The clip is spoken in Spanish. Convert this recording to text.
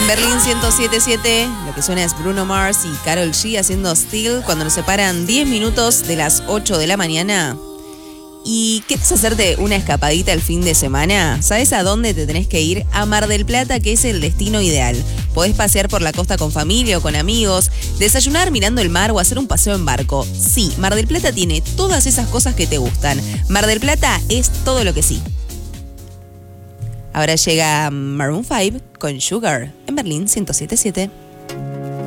En Berlín 107.7, lo que suena es Bruno Mars y Karol G haciendo Still cuando nos separan 10 minutos de las 8 de la mañana. ¿Y querés hacerte una escapadita el fin de semana? ¿Sabes a dónde te tenés que ir? A Mar del Plata, que es el destino ideal. Podés pasear por la costa con familia o con amigos, desayunar mirando el mar o hacer un paseo en barco. Sí, Mar del Plata tiene todas esas cosas que te gustan. Mar del Plata es todo lo que sí. Ahora llega Maroon 5 con Sugar en Berlín 107.7.